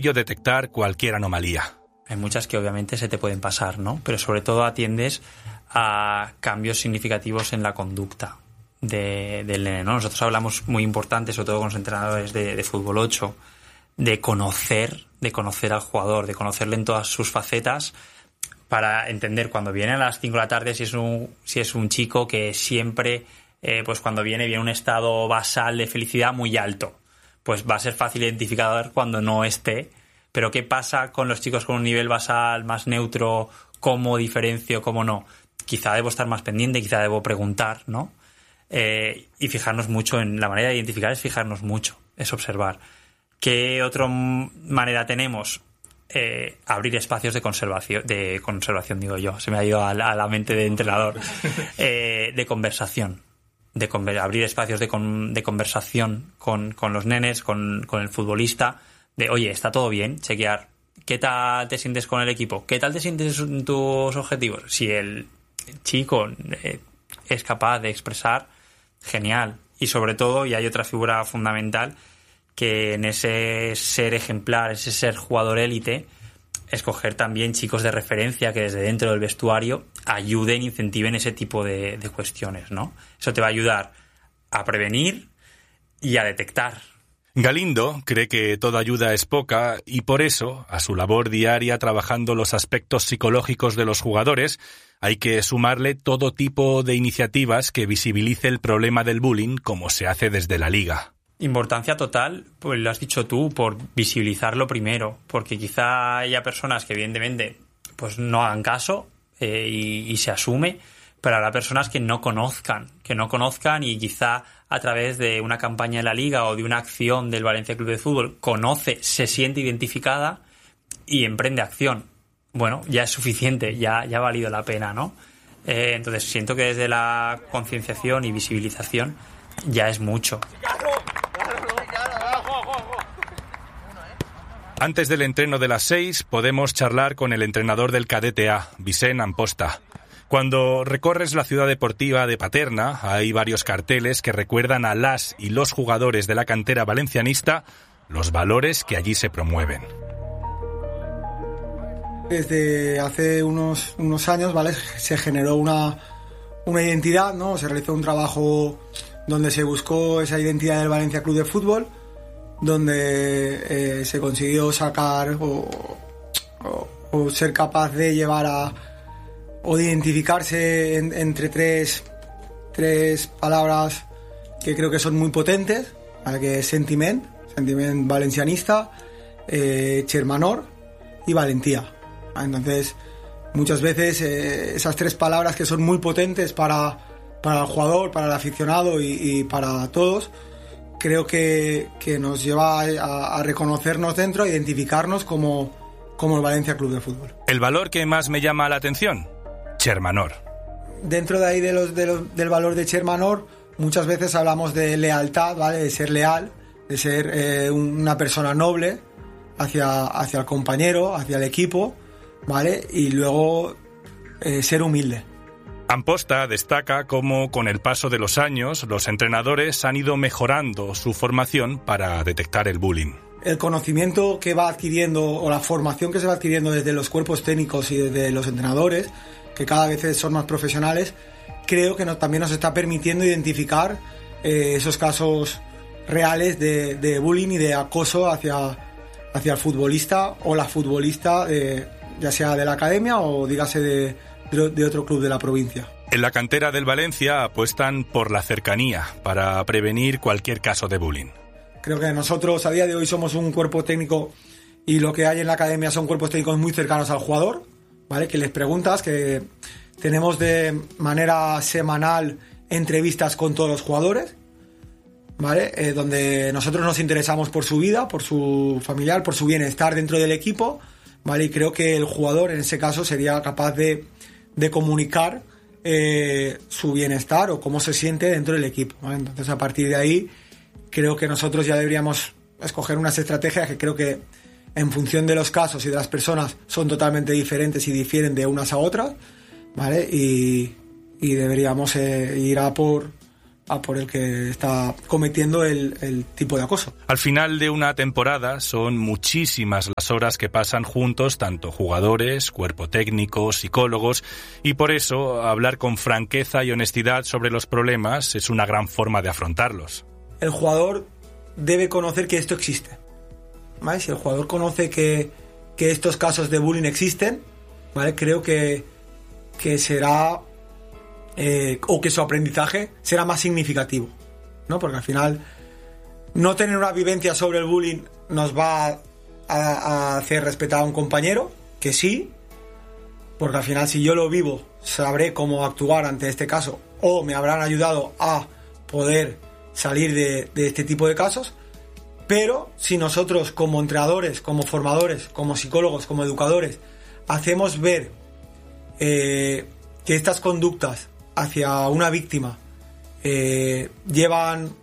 sencillo detectar cualquier anomalía. Hay muchas que obviamente se te pueden pasar, ¿no? Pero sobre todo atiendes a cambios significativos en la conducta del nene, ¿no? Nosotros hablamos muy importante, sobre todo con los entrenadores de fútbol 8, de conocer al jugador, de conocerle en todas sus facetas, para entender cuando viene a las 5 de la tarde si es un chico que siempre, pues cuando viene un estado basal de felicidad muy alto. Pues va a ser fácil identificar cuando no esté. Pero ¿qué pasa con los chicos con un nivel basal más neutro? ¿Cómo diferencio? ¿Cómo no? Quizá debo estar más pendiente, quizá debo preguntar, ¿no? Y fijarnos mucho en la manera de identificar, es fijarnos mucho, es observar. ¿Qué otra manera tenemos? Abrir espacios de conservación, digo yo, se me ha ido a la mente de entrenador, de conversación. Abrir espacios de conversación con los nenes, con el futbolista, de oye, ¿está todo bien? Chequear. ¿Qué tal te sientes con el equipo? ¿Qué tal te sientes en tus objetivos? Si el chico es capaz de expresar, genial. Y sobre todo, y hay otra figura fundamental, que en ese ser ejemplar, ese ser jugador élite, escoger también chicos de referencia que desde dentro del vestuario ayuden, incentiven ese tipo de cuestiones, ¿no? Eso te va a ayudar a prevenir y a detectar. Galindo cree que toda ayuda es poca y por eso, a su labor diaria trabajando los aspectos psicológicos de los jugadores, hay que sumarle todo tipo de iniciativas que visibilice el problema del bullying, como se hace desde la Liga. Importancia total, pues lo has dicho tú, por visibilizarlo primero, porque quizá haya personas que evidentemente pues no hagan caso y se asume, pero habrá personas que no conozcan y quizá a través de una campaña en la Liga o de una acción del Valencia Club de Fútbol se siente identificada y emprende acción. Bueno, ya es suficiente, ya ha valido la pena, ¿no? Entonces siento que desde la concienciación y visibilización ya es mucho. Antes del entreno de las 6 podemos charlar con el entrenador del Cadete A, Vicent Amposta. Cuando recorres la ciudad deportiva de Paterna, hay varios carteles que recuerdan a las y los jugadores de la cantera valencianista los valores que allí se promueven. Desde hace unos años, ¿vale?, se generó una identidad, ¿no? Se realizó un trabajo donde se buscó esa identidad del Valencia Club de Fútbol, donde se consiguió sacar o ser capaz de llevar o de identificarse entre tres palabras que creo que son muy potentes, ¿vale?, que es sentiment valencianista, Chermanor y valentía. Entonces, muchas veces esas tres palabras que son muy potentes para el jugador, para el aficionado y para todos, creo que nos lleva a reconocernos dentro, a identificarnos como el Valencia Club de Fútbol. ¿El valor que más me llama la atención? Chermanor. Dentro de ahí del valor de Chermanor, muchas veces hablamos de lealtad, ¿vale?, de ser leal, de ser una persona noble hacia el compañero, hacia el equipo, ¿vale?, y luego ser humilde. Amposta destaca cómo con el paso de los años los entrenadores han ido mejorando su formación para detectar el bullying. El conocimiento que va adquiriendo o la formación que se va adquiriendo desde los cuerpos técnicos y desde los entrenadores, que cada vez son más profesionales, creo que también nos está permitiendo identificar esos casos reales de bullying y de acoso hacia el futbolista o la futbolista, ya sea de la academia o dígase de otro club de la provincia. En la cantera del Valencia apuestan por la cercanía para prevenir cualquier caso de bullying. Creo que nosotros a día de hoy somos un cuerpo técnico y lo que hay en la academia son cuerpos técnicos muy cercanos al jugador, ¿vale?, que les preguntas, que tenemos de manera semanal entrevistas con todos los jugadores, ¿vale?, donde nosotros nos interesamos por su vida, por su familiar, por su bienestar dentro del equipo, ¿vale?, y creo que el jugador en ese caso sería capaz de comunicar su bienestar o cómo se siente dentro del equipo, ¿vale? Entonces, a partir de ahí, creo que nosotros ya deberíamos escoger unas estrategias que creo que en función de los casos y de las personas son totalmente diferentes y difieren de unas a otras, ¿vale? Y deberíamos ir a por a por el que está cometiendo el tipo de acoso. Al final de una temporada son muchísimas las horas que pasan juntos tanto jugadores, cuerpo técnico, psicólogos, y por eso hablar con franqueza y honestidad sobre los problemas es una gran forma de afrontarlos. El jugador debe conocer que esto existe, ¿vale? Si el jugador conoce que estos casos de bullying existen, ¿vale? Creo que será o que su aprendizaje será más significativo, ¿no? Porque al final no tener una vivencia sobre el bullying nos va a hacer respetar a un compañero, que sí, porque al final si yo lo vivo sabré cómo actuar ante este caso o me habrán ayudado a poder salir de este tipo de casos. Pero si nosotros como entrenadores, como formadores, como psicólogos, como educadores hacemos ver que estas conductas hacia una víctima llevan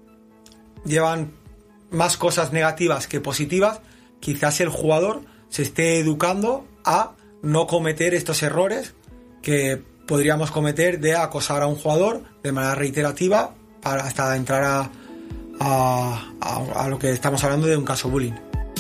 más cosas negativas que positivas, quizás el jugador se esté educando a no cometer estos errores que podríamos cometer de acosar a un jugador de manera reiterativa hasta entrar a lo que estamos hablando de un caso bullying.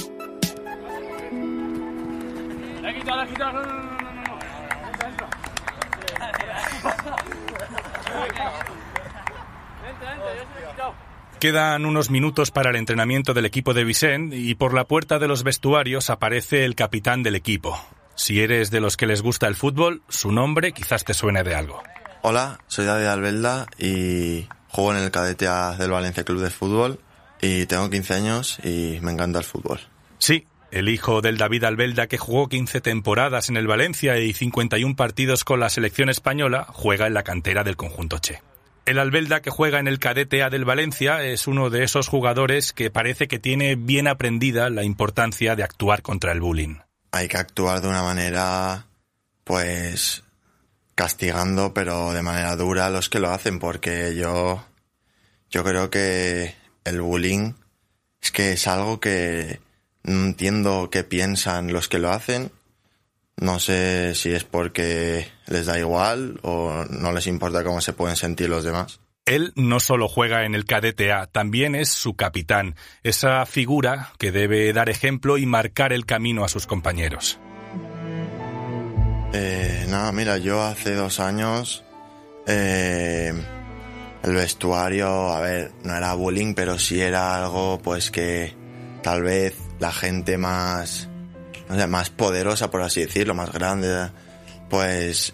Quedan unos minutos para el entrenamiento del equipo de Vicent y por la puerta de los vestuarios aparece el capitán del equipo. Si eres de los que les gusta el fútbol, su nombre quizás te suene de algo. Hola, soy David Albelda y juego en el cadete A del Valencia Club de Fútbol y tengo 15 años y me encanta el fútbol. Sí, el hijo del David Albelda, que jugó 15 temporadas en el Valencia y 51 partidos con la selección española, juega en la cantera del conjunto Che. El Albelda, que juega en el cadete A del Valencia, es uno de esos jugadores que parece que tiene bien aprendida la importancia de actuar contra el bullying. Hay que actuar de una manera, pues, castigando, pero de manera dura a los que lo hacen, porque yo creo que el bullying es algo que no entiendo qué piensan los que lo hacen. No sé si es porque les da igual o no les importa cómo se pueden sentir los demás. Él no solo juega en el cadete A, también es su capitán, esa figura que debe dar ejemplo y marcar el camino a sus compañeros. Mira, yo hace 2 años el vestuario, a ver, no era bullying, pero sí era algo pues que tal vez la gente más poderosa, por así decirlo, más grande, pues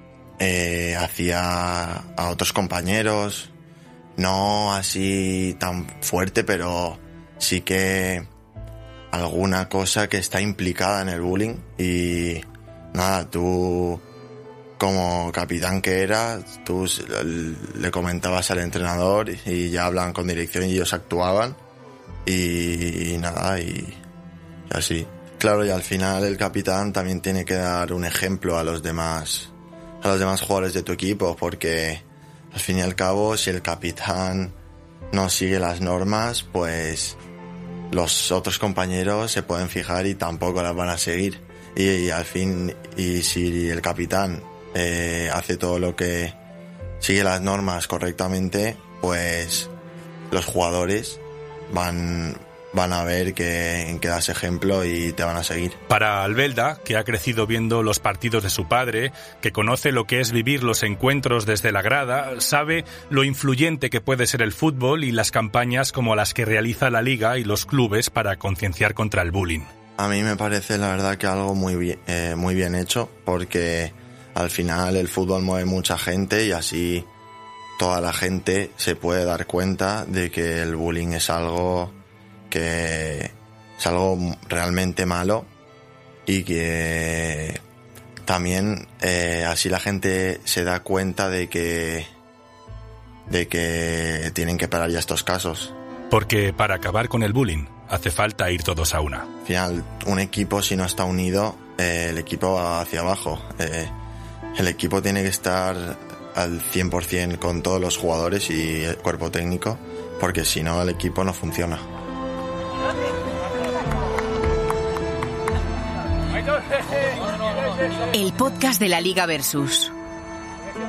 hacía a otros compañeros, no así tan fuerte, pero sí que alguna cosa que está implicada en el bullying. Y nada, tú como capitán que eras, tú le comentabas al entrenador y ya hablaban con dirección y ellos actuaban y nada, y así. Claro, y al final el capitán también tiene que dar un ejemplo a los demás jugadores de tu equipo, porque al fin y al cabo, si el capitán no sigue las normas, pues los otros compañeros se pueden fijar y tampoco las van a seguir. Y al fin, y si el capitán hace todo lo que sigue las normas correctamente, pues los jugadores van a ver en que das ejemplo y te van a seguir. Para Albelda, que ha crecido viendo los partidos de su padre, que conoce lo que es vivir los encuentros desde la grada, sabe lo influyente que puede ser el fútbol y las campañas como las que realiza la Liga y los clubes para concienciar contra el bullying. A mí me parece la verdad que algo muy bien hecho, porque al final el fútbol mueve mucha gente y así toda la gente se puede dar cuenta de que el bullying es algo realmente malo y que también así la gente se da cuenta de que tienen que parar ya estos casos. Porque para acabar con el bullying hace falta ir todos a una. Al final, un equipo si no está unido, el equipo va hacia abajo. El equipo tiene que estar al 100% con todos los jugadores y el cuerpo técnico, porque si no el equipo no funciona. El podcast de la Liga Versus.